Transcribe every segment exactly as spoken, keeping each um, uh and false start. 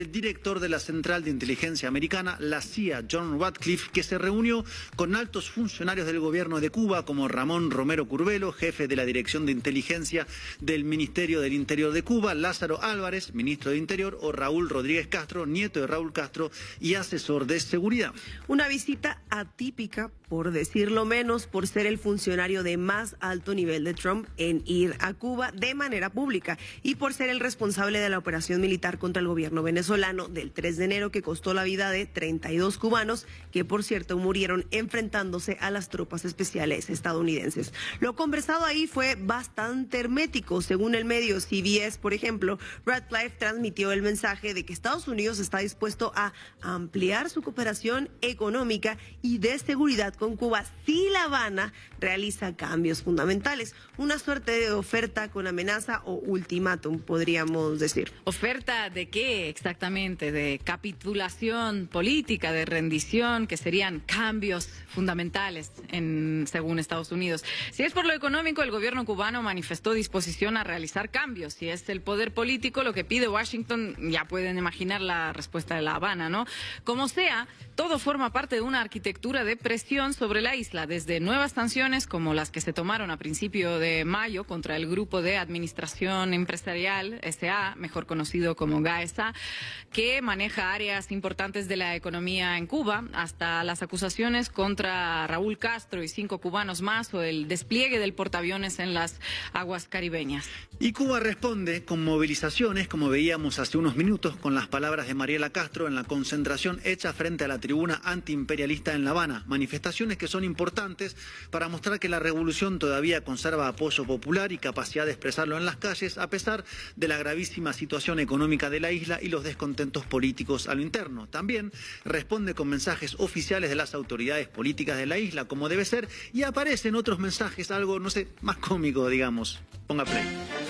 El director de la Central de Inteligencia Americana, la C I A, John Ratcliffe, que se reunió con altos funcionarios del gobierno de Cuba, como Ramón Romero Curbelo, jefe de la Dirección de Inteligencia del Ministerio del Interior de Cuba, Lázaro Álvarez, ministro de Interior, o Raúl Rodríguez Castro, nieto de Raúl Castro y asesor de seguridad. Una visita atípica, por decirlo menos, por ser el funcionario de más alto nivel de Trump en ir a Cuba de manera pública y por ser el responsable de la operación militar contra el gobierno venezolano del tres de enero, que costó la vida de treinta y dos cubanos, que por cierto murieron enfrentándose a las tropas especiales estadounidenses. Lo conversado ahí fue bastante hermético. Según el medio C B S, por ejemplo, Ratcliffe transmitió el mensaje de que Estados Unidos está dispuesto a ampliar su cooperación económica y de seguridad con Cuba si La Habana realiza cambios fundamentales. Una suerte de oferta con amenaza o ultimátum, podríamos decir. ¿Oferta de qué exactamente? De capitulación política, de rendición, que serían cambios fundamentales en, según Estados Unidos. Si es por lo económico, el gobierno cubano manifestó disposición a realizar cambios. Si es el poder político lo que pide Washington, ya pueden imaginar la respuesta de La Habana, ¿no? Como sea, todo forma parte de una arquitectura de presión sobre la isla, desde nuevas sanciones como las que se tomaron a principio de mayo contra el Grupo de Administración Empresarial, S A, mejor conocido como GAESA, que maneja áreas importantes de la economía en Cuba, hasta las acusaciones contra Raúl Castro y cinco cubanos más, o el despliegue del portaaviones en las aguas caribeñas. Y Cuba responde con movilizaciones, como veíamos hace unos minutos, con las palabras de Mariela Castro en la concentración hecha frente a la tribuna antiimperialista en La Habana. Manifestaciones que son importantes para mostrar que la revolución todavía conserva apoyo popular y capacidad de expresarlo en las calles, a pesar de la gravísima situación económica de la isla y los descontentos políticos a lo interno. También responde con mensajes oficiales de las autoridades políticas de la isla, como debe ser, y aparecen otros mensajes, algo, no sé, más cómico, digamos. Ponga play.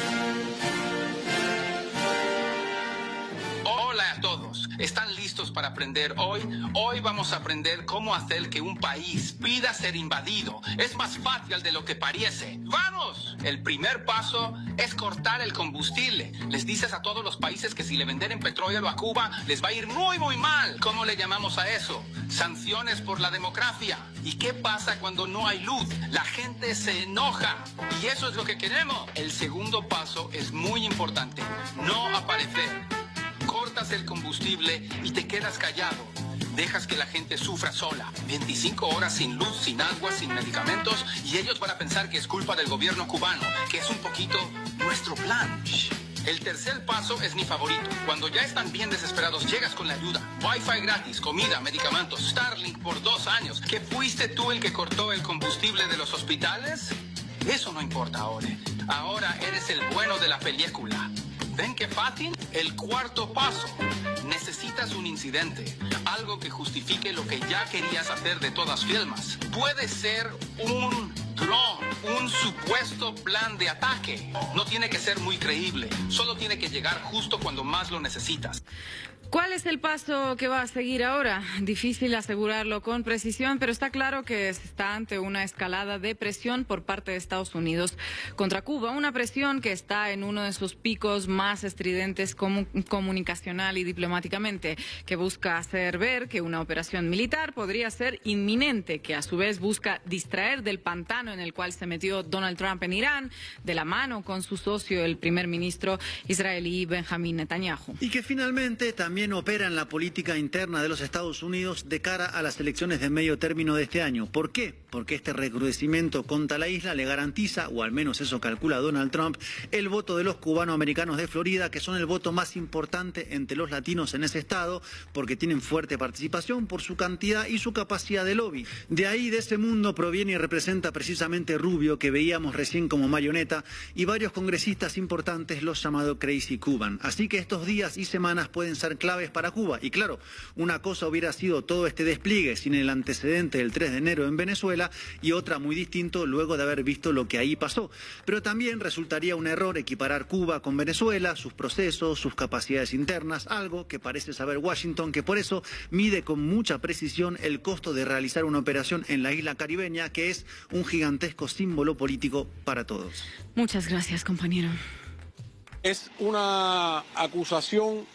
Hola a todos, ¿están listos para aprender hoy? Hoy vamos a aprender cómo hacer que un país pida ser invadido. Es más fácil de lo que parece. ¡Vamos! El primer paso es cortar el combustible. Les dices a todos los países que si le venden petróleo a Cuba, les va a ir muy, muy mal. ¿Cómo le llamamos a eso? Sanciones por la democracia. ¿Y qué pasa cuando no hay luz? La gente se enoja. Y eso es lo que queremos. El segundo paso es muy importante. No aparecer. Cortas el combustible y te quedas callado. Dejas que la gente sufra sola. veinticinco horas sin luz, sin agua, sin medicamentos, y ellos van a pensar que es culpa del gobierno cubano, que es un poquito nuestro plan. El tercer paso es mi favorito. Cuando ya están bien desesperados, llegas con la ayuda. Wi-Fi gratis, comida, medicamentos, Starlink por dos años. ¿Que fuiste tú el que cortó el combustible de los hospitales? Eso no importa ahora. Ahora eres el bueno de la película. ¿Ven qué fácil? El cuarto paso. Necesitas un incidente, algo que justifique lo que ya querías hacer de todas formas. Puede ser un dron, un supuesto plan de ataque. No tiene que ser muy creíble, solo tiene que llegar justo cuando más lo necesitas. ¿Cuál es el paso que va a seguir ahora? Difícil asegurarlo con precisión, pero está claro que se está ante una escalada de presión por parte de Estados Unidos contra Cuba, una presión que está en uno de sus picos más estridentes comu comunicacional y diplomáticamente, que busca hacer ver que una operación militar podría ser inminente, que a su vez busca distraer del pantano en el cual se metió Donald Trump en Irán, de la mano con su socio, el primer ministro israelí Benjamín Netanyahu. Y que finalmente también opera en la política interna de los Estados Unidos de cara a las elecciones de medio término de este año. ¿Por qué? Porque este recrudecimiento contra la isla le garantiza, o al menos eso calcula Donald Trump, el voto de los cubanoamericanos de Florida, que son el voto más importante entre los latinos en ese estado, porque tienen fuerte participación por su cantidad y su capacidad de lobby. De ahí, de ese mundo, proviene y representa precisamente Rubio, que veíamos recién como marioneta, y varios congresistas importantes, los llamados Crazy Cuban. Así que estos días y semanas pueden ser claves para Cuba. Y claro, una cosa hubiera sido todo este despliegue sin el antecedente del tres de enero en Venezuela, y otra muy distinto luego de haber visto lo que ahí pasó. Pero también resultaría un error equiparar Cuba con Venezuela, sus procesos, sus capacidades internas, algo que parece saber Washington, que por eso mide con mucha precisión el costo de realizar una operación en la isla caribeña, que es un gigantesco símbolo político para todos. Muchas gracias, compañero. Es una acusación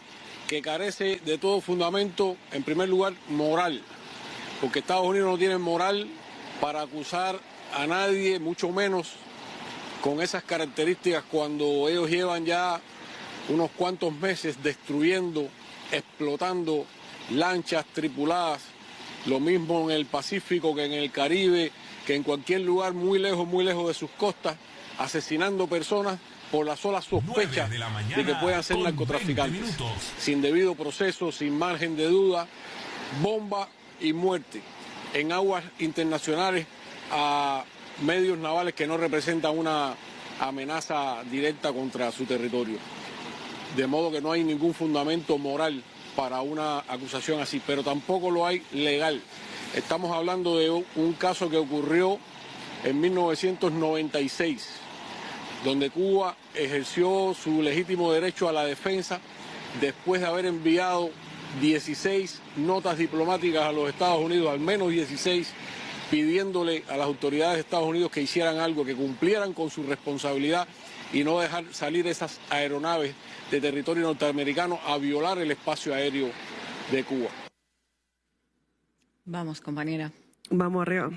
que carece de todo fundamento, en primer lugar, moral, porque Estados Unidos no tiene moral para acusar a nadie, mucho menos con esas características, cuando ellos llevan ya unos cuantos meses destruyendo, explotando lanchas tripuladas, lo mismo en el Pacífico que en el Caribe, que en cualquier lugar muy lejos, muy lejos de sus costas, asesinando personas por la sola sospecha de, de que puedan ser narcotraficantes, sin debido proceso, sin margen de duda, bomba y muerte en aguas internacionales a medios navales que no representan una amenaza directa contra su territorio. De modo que no hay ningún fundamento moral para una acusación así, pero tampoco lo hay legal. Estamos hablando de un caso que ocurrió en mil novecientos noventa y seis, donde Cuba ejerció su legítimo derecho a la defensa después de haber enviado dieciséis notas diplomáticas a los Estados Unidos, al menos dieciséis, pidiéndole a las autoridades de Estados Unidos que hicieran algo, que cumplieran con su responsabilidad y no dejar salir esas aeronaves de territorio norteamericano a violar el espacio aéreo de Cuba. Vamos, compañera. Vamos arriba.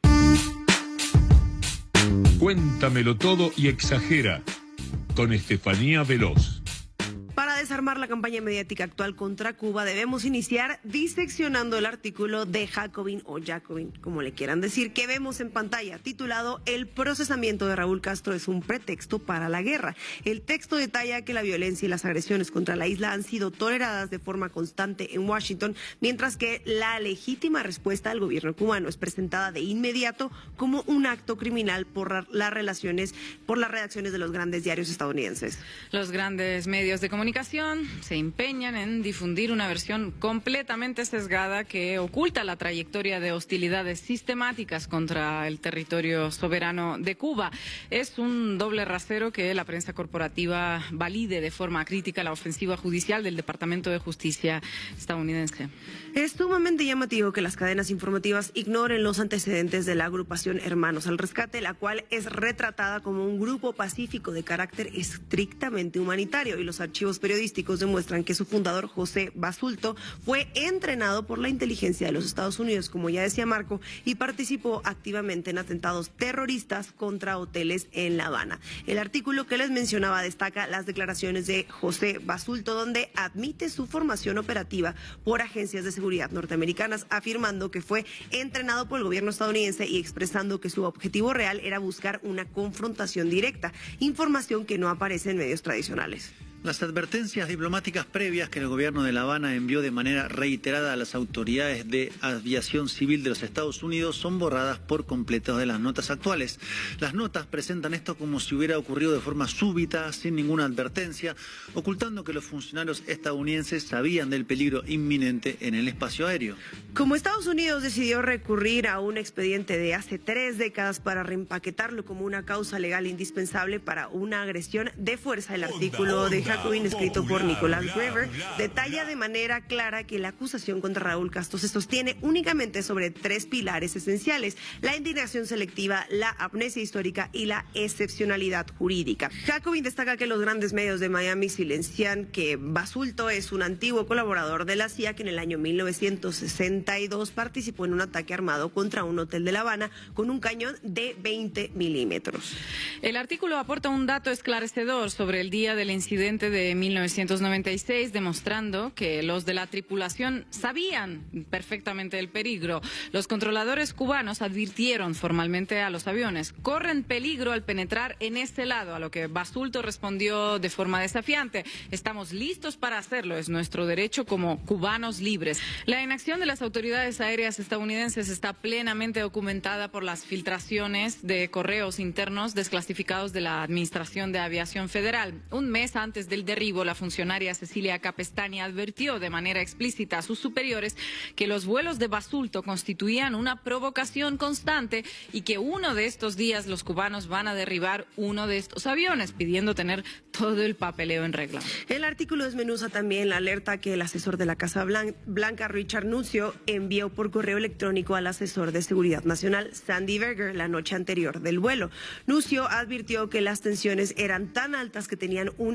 Cuéntamelo todo y exagera, con Estefanía Veloz. Para desarmar la campaña mediática actual contra Cuba, debemos iniciar diseccionando el artículo de Jacobin o Jacobin, como le quieran decir, que vemos en pantalla, titulado "El procesamiento de Raúl Castro es un pretexto para la guerra". El texto detalla que la violencia y las agresiones contra la isla han sido toleradas de forma constante en Washington, mientras que la legítima respuesta al gobierno cubano es presentada de inmediato como un acto criminal por las relaciones, por las redacciones de los grandes diarios estadounidenses. Los grandes medios de comunicación se empeñan en difundir una versión completamente sesgada que oculta la trayectoria de hostilidades sistemáticas contra el territorio soberano de Cuba. Es un doble rasero que la prensa corporativa valide de forma crítica la ofensiva judicial del Departamento de Justicia estadounidense. Es sumamente llamativo que las cadenas informativas ignoren los antecedentes de la agrupación Hermanos al Rescate, la cual es retratada como un grupo pacífico de carácter estrictamente humanitario, y los archivos periodísticos demuestran que su fundador, José Basulto, fue entrenado por la inteligencia de los Estados Unidos, como ya decía Marco, y participó activamente en atentados terroristas contra hoteles en La Habana. El artículo que les mencionaba destaca las declaraciones de José Basulto, donde admite su formación operativa por agencias de seguridad norteamericanas, afirmando que fue entrenado por el gobierno estadounidense y expresando que su objetivo real era buscar una confrontación directa, información que no aparece en medios tradicionales. Las advertencias diplomáticas previas que el gobierno de La Habana envió de manera reiterada a las autoridades de aviación civil de los Estados Unidos son borradas por completo de las notas actuales. Las notas presentan esto como si hubiera ocurrido de forma súbita, sin ninguna advertencia, ocultando que los funcionarios estadounidenses sabían del peligro inminente en el espacio aéreo. Como Estados Unidos decidió recurrir a un expediente de hace tres décadas para reempaquetarlo como una causa legal indispensable para una agresión de fuerza, el artículo de Jacobin, escrito por Nicolás Grever, detalla de manera clara que la acusación contra Raúl Castro se sostiene únicamente sobre tres pilares esenciales: la indignación selectiva, la amnesia histórica y la excepcionalidad jurídica. Jacobin destaca que los grandes medios de Miami silencian que Basulto es un antiguo colaborador de la C I A que en el año mil novecientos sesenta y dos participó en un ataque armado contra un hotel de La Habana con un cañón de veinte milímetros. El artículo aporta un dato esclarecedor sobre el día del incidente de mil novecientos noventa y seis, demostrando que los de la tripulación sabían perfectamente el peligro. Los controladores cubanos advirtieron formalmente a los aviones: corren peligro al penetrar en este lado, a lo que Basulto respondió de forma desafiante: estamos listos para hacerlo, es nuestro derecho como cubanos libres. La inacción de las autoridades aéreas estadounidenses está plenamente documentada por las filtraciones de correos internos desclasificados de la Administración de Aviación Federal. Un mes antes del derribo, la funcionaria Cecilia Capestany advirtió de manera explícita a sus superiores que los vuelos de Basulto constituían una provocación constante y que uno de estos días los cubanos van a derribar uno de estos aviones, pidiendo tener todo el papeleo en regla. El artículo desmenuza también la alerta que el asesor de la Casa Blanca, Richard Nuzio, envió por correo electrónico al asesor de Seguridad Nacional, Sandy Berger, la noche anterior del vuelo. Nuzio advirtió que las tensiones eran tan altas que tenían un improviso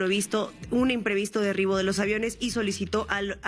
imprevisto, un imprevisto derribo de los aviones y solicitó al